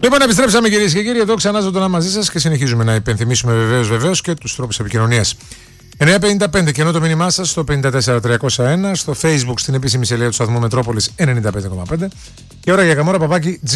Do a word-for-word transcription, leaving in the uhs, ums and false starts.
Λοιπόν, επιστρέψαμε κυρίες και κύριοι, εδώ ξανά ζωντανά μαζί σας και συνεχίζουμε να υπενθυμίσουμε βεβαίως βεβαίως και τους τρόπους επικοινωνίας. εννιά πενήντα πέντε και ενώ το μήνυμά σας στο πέντε τέσσερα τριακόσια ένα, στο Facebook στην επίσημη σελίδα του σταθμού Μετρόπολης ενενήντα πέντε κόμμα πέντε και ώρα για Καμόρα Παπάκι